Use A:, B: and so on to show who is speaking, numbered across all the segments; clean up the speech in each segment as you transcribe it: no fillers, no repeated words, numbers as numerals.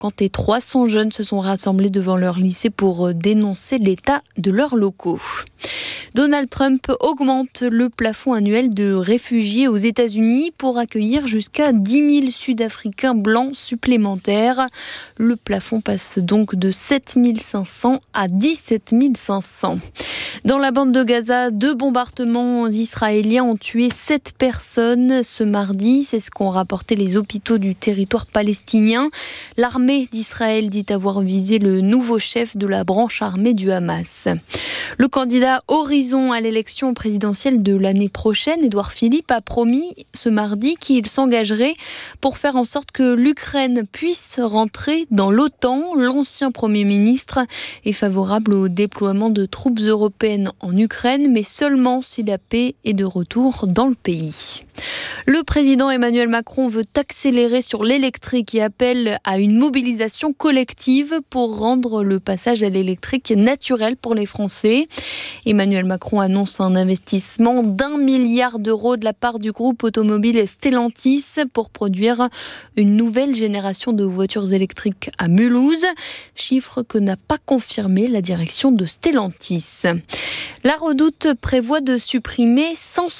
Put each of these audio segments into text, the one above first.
A: quand 300 jeunes se sont rassemblés devant leur lycée pour dénoncer l'état de leurs locaux. Donald Trump augmente le plafond annuel de réfugiés aux États-Unis pour accueillir jusqu'à 10 000 Sud-Africains blancs supplémentaires. Le plafond passe donc de 7 500 à 17 500. Dans la bande de Gaza, 2 bombardements israéliens ont tué 7 personnes ce mardi. C'est ce qu'ont rapporté les hôpitaux du territoire palestinien. L'armée d'Israël dit avoir visé le nouveau chef de la branche armée du Hamas. Le candidat Horizon à l'élection présidentielle de l'année prochaine, Édouard Philippe, a promis ce mardi qu'il s'engagerait pour faire en sorte que l'Ukraine puisse rentrer dans l'OTAN. L'ancien Premier ministre est favorable au déploiement de troupes européennes en Ukraine, mais seulement si la paix est de retour dans le pays. Le président Emmanuel Macron veut accélérer sur l'électrique et appelle à une mobilisation collective pour rendre le passage à l'électrique naturel pour les Français. Emmanuel Macron annonce un investissement d'1 milliard d'euros de la part du groupe automobile Stellantis pour produire une nouvelle génération de voitures électriques à Mulhouse, chiffre que n'a pas confirmé la direction de Stellantis. La Redoute prévoit de supprimer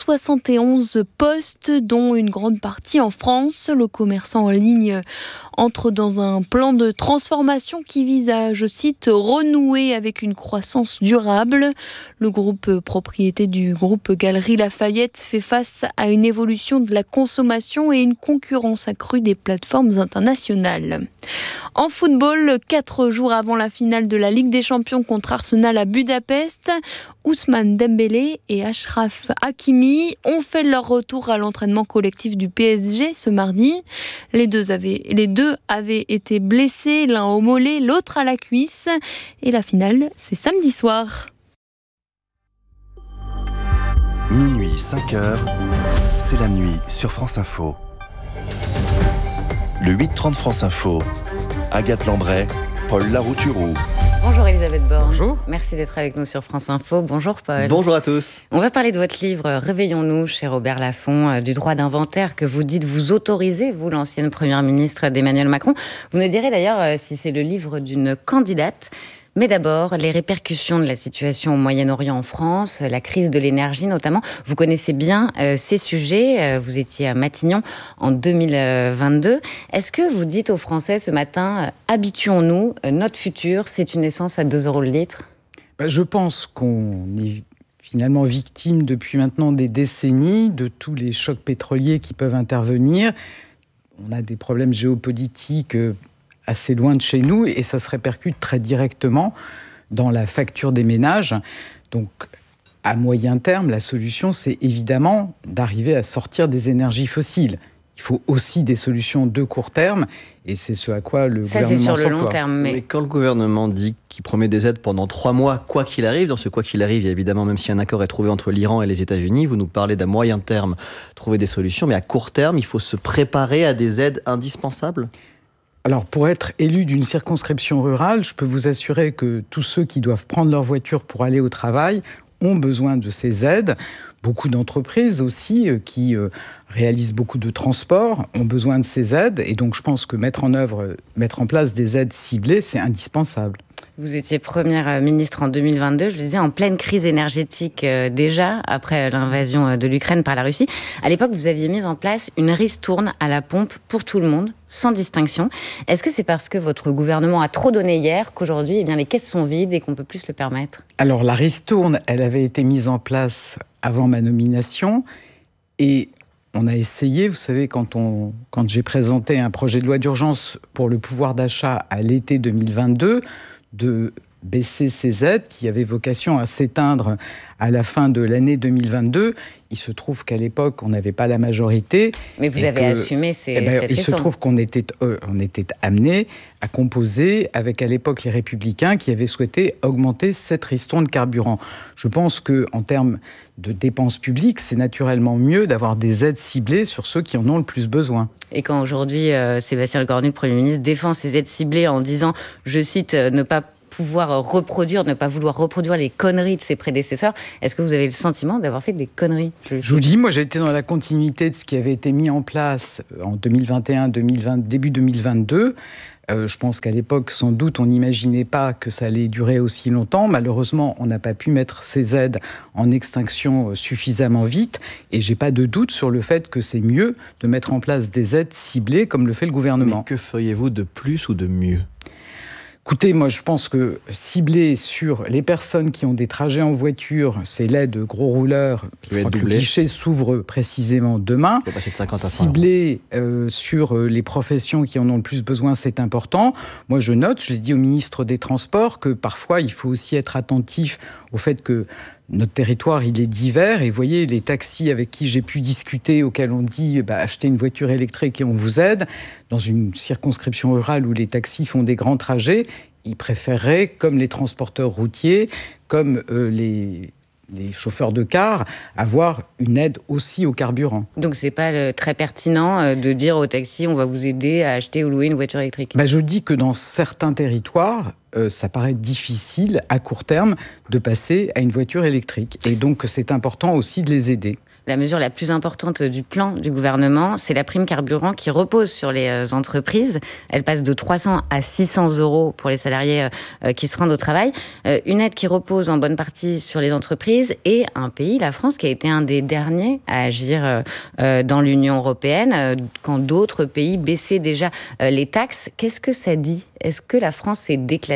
A: 171 postes, dont une grande partie en France. Le commerçant en ligne entre dans un plan de transformation qui vise à, je cite, renouer avec une croissance durable. Le groupe propriété du groupe Galeries Lafayette fait face à une évolution de la consommation et une concurrence accrue des plateformes internationales. En football, 4 jours avant la finale de la Ligue des Champions contre Arsenal à Budapest, Ousmane Dembélé et Achraf Hakimi ont fait leur retour à l'entraînement collectif du PSG ce mardi. Les deux avaient été blessés, l'un au mollet, l'autre à la cuisse. Et la finale, c'est samedi soir.
B: Minuit, 5h, c'est la nuit sur France Info. Le 8h30 France Info, Agathe Lambray, Paul Larouturou.
C: Bonjour Elisabeth Borne.
D: Bonjour.
C: Merci d'être avec nous sur France Info. Bonjour Paul.
D: Bonjour à tous.
C: On va parler de votre livre « Réveillons-nous » chez Robert Laffont, du droit d'inventaire que vous dites vous autoriser, vous l'ancienne première ministre d'Emmanuel Macron. Vous nous direz d'ailleurs si c'est le livre d'une candidate. Mais d'abord, les répercussions de la situation au Moyen-Orient en France, la crise de l'énergie notamment. Vous connaissez bien ces sujets. Vous étiez à Matignon en 2022. Est-ce que vous dites aux Français ce matin, habituons-nous, notre futur, c'est une essence à 2 € le litre ?
D: Je pense qu'on est finalement victime depuis maintenant des décennies de tous les chocs pétroliers qui peuvent intervenir. On a des problèmes géopolitiques assez loin de chez nous et ça se répercute très directement dans la facture des ménages. Donc, à moyen terme, la solution, c'est évidemment d'arriver à sortir des énergies fossiles. Il faut aussi des solutions de court terme et c'est ce à quoi le gouvernement s'emploie. Ça, c'est sur le long terme.
E: Mais quand le gouvernement dit qu'il promet des aides pendant 3 mois, quoi qu'il arrive, dans ce quoi qu'il arrive, il y a évidemment, même si un accord est trouvé entre l'Iran et les États-Unis, vous nous parlez d'à moyen terme trouver des solutions, mais à court terme, il faut se préparer à des aides indispensables ?
D: Alors, pour être élu d'une circonscription rurale, je peux vous assurer que tous ceux qui doivent prendre leur voiture pour aller au travail ont besoin de ces aides. Beaucoup d'entreprises aussi qui réalisent beaucoup de transports ont besoin de ces aides. Et donc, je pense que mettre en place des aides ciblées, c'est indispensable.
C: Vous étiez première ministre en 2022, je le disais, en pleine crise énergétique déjà, après l'invasion de l'Ukraine par la Russie. À l'époque, vous aviez mis en place une ristourne à la pompe pour tout le monde, sans distinction. Est-ce que c'est parce que votre gouvernement a trop donné hier qu'aujourd'hui, les caisses sont vides et qu'on ne peut plus se le permettre ?
D: Alors, la ristourne, elle avait été mise en place avant ma nomination et on a essayé, vous savez, quand j'ai présenté un projet de loi d'urgence pour le pouvoir d'achat à l'été 2022, de baisser ces aides qui avaient vocation à s'éteindre à la fin de l'année 2022. Il se trouve qu'à l'époque, on n'avait pas la majorité.
C: Mais vous avez assumé cette
D: Il
C: réforme.
D: se trouve qu'on était amené à composer avec, à l'époque, les Républicains qui avaient souhaité augmenter cette ristourne carburant. Je pense qu'en termes de dépenses publiques, c'est naturellement mieux d'avoir des aides ciblées sur ceux qui en ont le plus besoin.
C: Et quand aujourd'hui, Sébastien Lecornu, le Premier ministre, défend ces aides ciblées en disant, je cite, ne pas vouloir reproduire les conneries de ses prédécesseurs, est-ce que vous avez le sentiment d'avoir fait des conneries ?
D: Je vous dis, moi j'ai été dans la continuité de ce qui avait été mis en place en 2021, début 2022. Je pense qu'à l'époque, sans doute, on n'imaginait pas que ça allait durer aussi longtemps. Malheureusement, on n'a pas pu mettre ces aides en extinction suffisamment vite. Et j'ai pas de doute sur le fait que c'est mieux de mettre en place des aides ciblées comme le fait le gouvernement.
E: Mais que feriez-vous de plus ou de mieux ?
D: Écoutez, moi je pense que cibler sur les personnes qui ont des trajets en voiture, c'est l'aide gros rouleurs, je crois que le guichet s'ouvre précisément demain.
E: Il faut passer de 50 à 100
D: cibler sur les professions qui en ont le plus besoin, c'est important. Moi je note, je l'ai dit au ministre des Transports, que parfois il faut aussi être attentif au fait que notre territoire, il est divers. Et vous voyez, les taxis avec qui j'ai pu discuter, auxquels on dit achetez une voiture électrique et on vous aide, dans une circonscription rurale où les taxis font des grands trajets, ils préféreraient, comme les transporteurs routiers, comme les chauffeurs de car, avoir une aide aussi au carburant.
C: Donc c'est pas très pertinent de dire aux taxis on va vous aider à acheter ou louer une voiture électrique.
D: Je dis que dans certains territoires, ça paraît difficile à court terme de passer à une voiture électrique. Et donc c'est important aussi de les aider.
C: La mesure la plus importante du plan du gouvernement, c'est la prime carburant qui repose sur les entreprises. Elle passe de 300 à 600 euros pour les salariés qui se rendent au travail. Une aide qui repose en bonne partie sur les entreprises et un pays, la France, qui a été un des derniers à agir dans l'Union européenne, quand d'autres pays baissaient déjà les taxes. Qu'est-ce que ça dit ? Est-ce que la France est déclassée ?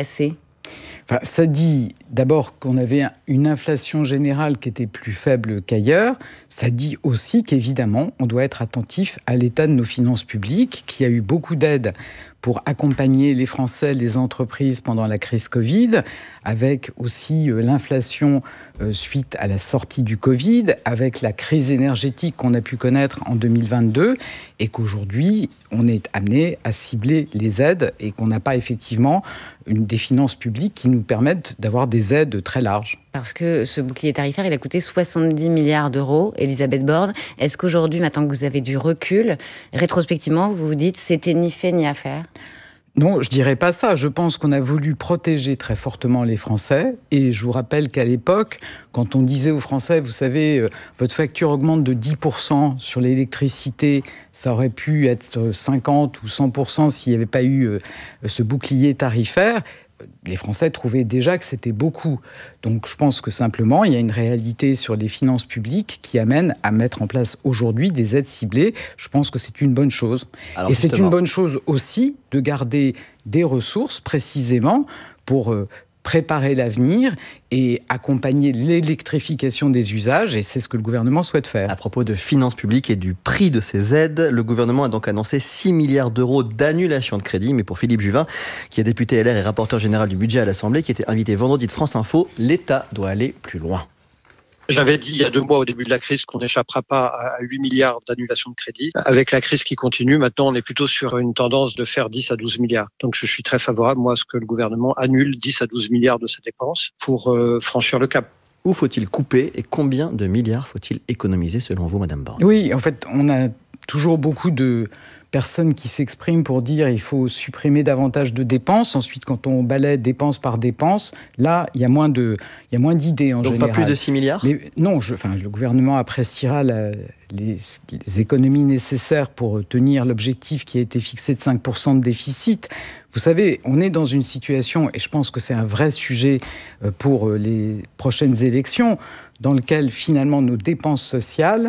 D: Ça dit d'abord qu'on avait une inflation générale qui était plus faible qu'ailleurs. Ça dit aussi qu'évidemment, on doit être attentif à l'état de nos finances publiques, qui a eu beaucoup d'aides pour accompagner les Français, les entreprises pendant la crise Covid, avec aussi l'inflation suite à la sortie du Covid, avec la crise énergétique qu'on a pu connaître en 2022, et qu'aujourd'hui, on est amené à cibler les aides et qu'on n'a pas effectivement des finances publiques qui nous permettent d'avoir des aides très larges.
C: Parce que ce bouclier tarifaire, il a coûté 70 milliards d'euros. Elisabeth Borne, est-ce qu'aujourd'hui, maintenant que vous avez du recul, rétrospectivement, vous vous dites c'était ni fait ni à faire ?
D: Non, je dirais pas ça. Je pense qu'on a voulu protéger très fortement les Français. Et je vous rappelle qu'à l'époque, quand on disait aux Français, vous savez, votre facture augmente de 10% sur l'électricité, ça aurait pu être 50 ou 100% s'il n'y avait pas eu ce bouclier tarifaire. Les Français trouvaient déjà que c'était beaucoup. Donc je pense que simplement, il y a une réalité sur les finances publiques qui amène à mettre en place aujourd'hui des aides ciblées. Je pense que c'est une bonne chose. Alors, et c'est une bonne chose aussi de garder des ressources précisément pour préparer l'avenir et accompagner l'électrification des usages, et c'est ce que le gouvernement souhaite faire.
E: À propos de finances publiques et du prix de ces aides, le gouvernement a donc annoncé 6 milliards d'euros d'annulation de crédit, mais pour Philippe Juvin, qui est député LR et rapporteur général du budget à l'Assemblée, qui était invité vendredi de France Info, l'État doit aller plus loin.
F: J'avais dit il y a 2 mois au début de la crise qu'on n'échappera pas à 8 milliards d'annulation de crédit. Avec la crise qui continue, maintenant on est plutôt sur une tendance de faire 10 à 12 milliards. Donc je suis très favorable, moi, à ce que le gouvernement annule 10 à 12 milliards de ses dépenses pour franchir le cap.
E: Où faut-il couper et combien de milliards faut-il économiser selon vous, Madame Borne ?
D: Oui, en fait, on a toujours beaucoup de personnes qui s'expriment pour dire qu'il faut supprimer davantage de dépenses. Ensuite, quand on balaie dépense par dépense, là, il y a moins d'idées en général.
E: Donc pas plus de 6 milliards ?
D: Mais non, le gouvernement appréciera les économies nécessaires pour tenir l'objectif qui a été fixé de 5% de déficit. Vous savez, on est dans une situation, et je pense que c'est un vrai sujet pour les prochaines élections, dans lequel finalement nos dépenses sociales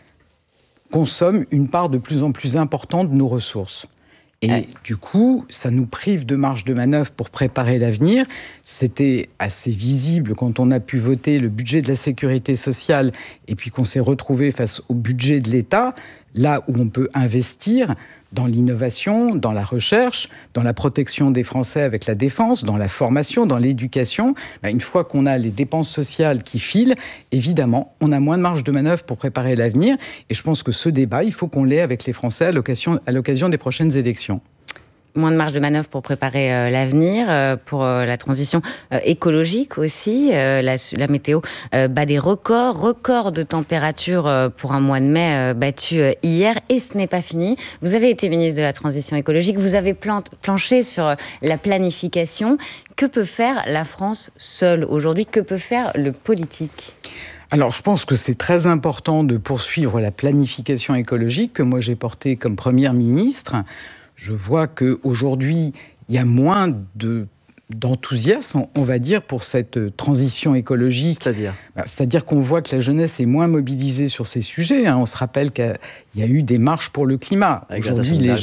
D: consomment une part de plus en plus importante de nos ressources. Et du coup, ça nous prive de marge de manœuvre pour préparer l'avenir. C'était assez visible quand on a pu voter le budget de la sécurité sociale et puis qu'on s'est retrouvé face au budget de l'État, là où on peut investir dans l'innovation, dans la recherche, dans la protection des Français avec la défense, dans la formation, dans l'éducation. Une fois qu'on a les dépenses sociales qui filent, évidemment, on a moins de marge de manœuvre pour préparer l'avenir. Et je pense que ce débat, il faut qu'on l'ait avec les Français à l'occasion des prochaines élections.
C: Moins de marge de manœuvre pour préparer l'avenir, pour la transition écologique aussi. La météo bat des records de température pour un mois de mai battu hier. Et ce n'est pas fini. Vous avez été ministre de la Transition écologique, vous avez planché sur la planification. Que peut faire la France seule aujourd'hui ? Que peut faire le politique ?
D: Alors, je pense que c'est très important de poursuivre la planification écologique que moi j'ai portée comme première ministre. Je vois qu'aujourd'hui, il y a moins d'enthousiasme, on va dire, pour cette transition écologique. C'est-à-dire qu'on voit que la jeunesse est moins mobilisée sur ces sujets. On se rappelle qu'il y a eu des marches pour le climat. Aujourd'hui, les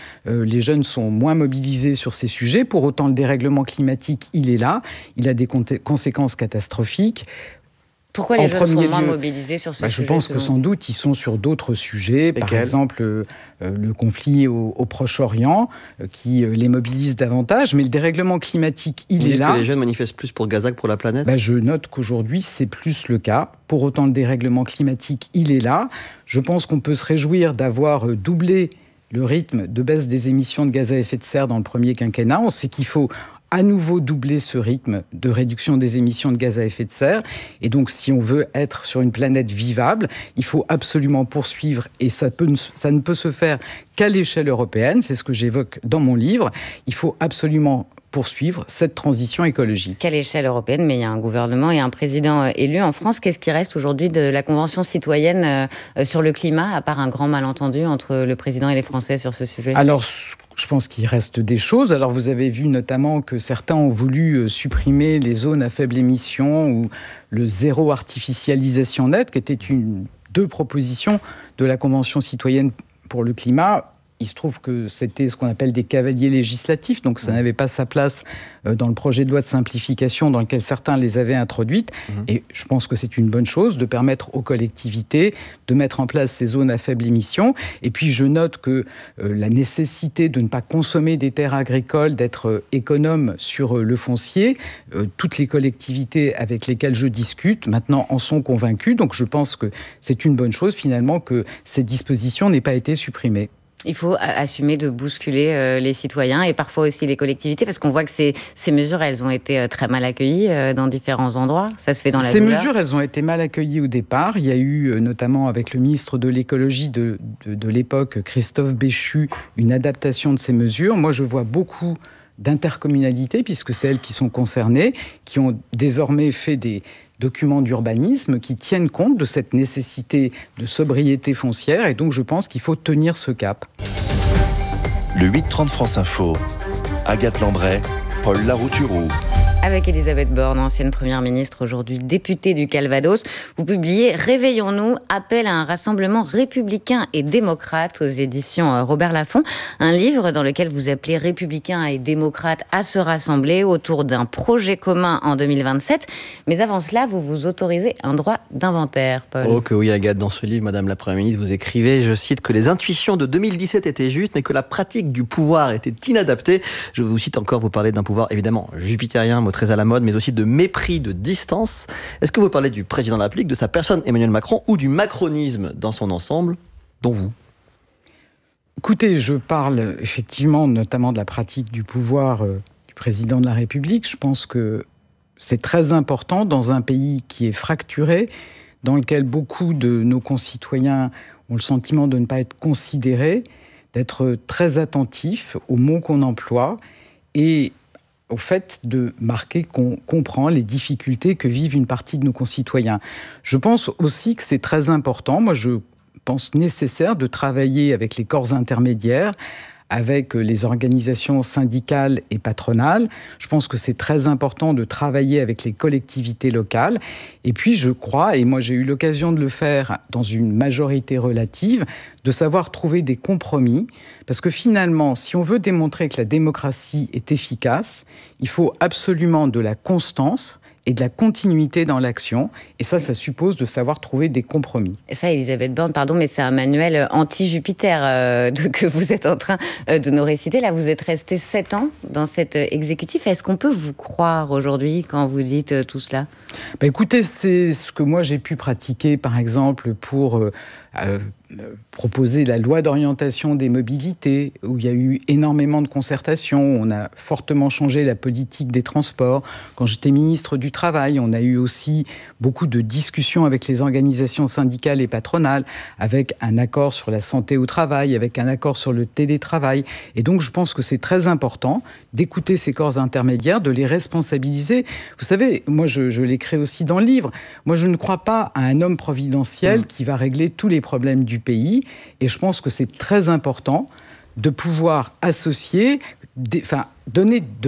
D: jeunes sont moins mobilisés sur ces sujets. Pour autant, le dérèglement climatique, il est là. Il a des conséquences catastrophiques.
C: Pourquoi les jeunes sont moins mobilisés sur ce sujet?
D: Je pense que sans doute, ils sont sur d'autres sujets. Par exemple, le conflit au Proche-Orient, qui les mobilise davantage. Mais le dérèglement climatique, il est là.
E: Que les jeunes manifestent plus pour Gaza que pour la planète?
D: Je note qu'aujourd'hui, c'est plus le cas. Pour autant, le dérèglement climatique, il est là. Je pense qu'on peut se réjouir d'avoir doublé le rythme de baisse des émissions de gaz à effet de serre dans le premier quinquennat. On sait qu'il faut à nouveau doubler ce rythme de réduction des émissions de gaz à effet de serre. Et donc, si on veut être sur une planète vivable, il faut absolument poursuivre, et ça ne peut se faire qu'à l'échelle européenne, c'est ce que j'évoque dans mon livre. Il faut absolument poursuivre cette transition écologique.
C: Qu'à l'échelle européenne, mais il y a un gouvernement et un président élu en France. Qu'est-ce qui reste aujourd'hui de la Convention citoyenne sur le climat, à part un grand malentendu entre le président et les Français sur ce sujet?
D: Alors, je pense qu'il reste des choses. Alors, vous avez vu notamment que certains ont voulu supprimer les zones à faible émission ou le zéro artificialisation nette, qui étaient deux propositions de la Convention citoyenne pour le climat. Il se trouve que c'était ce qu'on appelle des cavaliers législatifs, donc ça n'avait pas sa place dans le projet de loi de simplification dans lequel certains les avaient introduites. Et je pense que c'est une bonne chose de permettre aux collectivités de mettre en place ces zones à faible émission. Et puis je note que la nécessité de ne pas consommer des terres agricoles, d'être économe sur le foncier, toutes les collectivités avec lesquelles je discute maintenant en sont convaincues. Donc je pense que c'est une bonne chose finalement que cette disposition n'ait pas été supprimée.
C: Il faut assumer de bousculer les citoyens et parfois aussi les collectivités, parce qu'on voit que ces mesures, elles ont été très mal accueillies dans différents endroits. Ça se fait dans la douleur.
D: Ces mesures, elles ont été mal accueillies au départ. Il y a eu, notamment avec le ministre de l'écologie de l'époque, Christophe Béchu, une adaptation de ces mesures. Moi, je vois beaucoup d'intercommunalités, puisque c'est elles qui sont concernées, qui ont désormais fait des documents d'urbanisme qui tiennent compte de cette nécessité de sobriété foncière, et donc je pense qu'il faut tenir ce cap.
B: Le 8-30 France Info, Agathe Lambray, Paul Larouturou.
C: Avec Elisabeth Borne, ancienne première ministre, aujourd'hui députée du Calvados, vous publiez « Réveillons-nous, appel à un rassemblement républicain et démocrate » aux éditions Robert Laffont. Un livre dans lequel vous appelez républicains et démocrates à se rassembler autour d'un projet commun en 2027. Mais avant cela, vous vous autorisez un droit d'inventaire, Paul.
E: Oh que oui, Agathe, dans ce livre, Madame la Première ministre, vous écrivez, je cite, que les intuitions de 2017 étaient justes, mais que la pratique du pouvoir était inadaptée. Je vous cite encore, vous parlez d'un pouvoir évidemment jupitérien, mot très à la mode, mais aussi de mépris, de distance. Est-ce que vous parlez du président de la République, de sa personne, Emmanuel Macron, ou du macronisme dans son ensemble, dont vous?
D: Écoutez, je parle effectivement notamment de la pratique du pouvoir du président de la République. Je pense que c'est très important dans un pays qui est fracturé, dans lequel beaucoup de nos concitoyens ont le sentiment de ne pas être considérés, d'être très attentifs aux mots qu'on emploie et au fait de marquer qu'on comprend les difficultés que vivent une partie de nos concitoyens. Je pense aussi que c'est très important, moi je pense nécessaire de travailler avec les corps intermédiaires, avec les organisations syndicales et patronales. Je pense que c'est très important de travailler avec les collectivités locales. Et puis je crois, et moi j'ai eu l'occasion de le faire dans une majorité relative, de savoir trouver des compromis. Parce que finalement, si on veut démontrer que la démocratie est efficace, il faut absolument de la constance et de la continuité dans l'action. Et ça suppose de savoir trouver des compromis.
C: Et ça, Elisabeth Borne, pardon, mais c'est un manuel anti-Jupiter que vous êtes en train de nous réciter. Là, vous êtes resté 7 ans dans cet exécutif. Est-ce qu'on peut vous croire aujourd'hui quand vous dites tout cela ?
D: Écoutez, c'est ce que moi j'ai pu pratiquer, par exemple, pour proposer la loi d'orientation des mobilités, où il y a eu énormément de concertations. On a fortement changé la politique des transports. Quand j'étais ministre du Travail, on a eu aussi beaucoup de discussions avec les organisations syndicales et patronales, avec un accord sur la santé au travail, avec un accord sur le télétravail. Et donc, je pense que c'est très important d'écouter ces corps intermédiaires, de les responsabiliser. Vous savez, moi, je l'écris aussi dans le livre. Moi, je ne crois pas à un homme providentiel qui va régler tous les problèmes du pays. Et je pense que c'est très important de pouvoir associer donner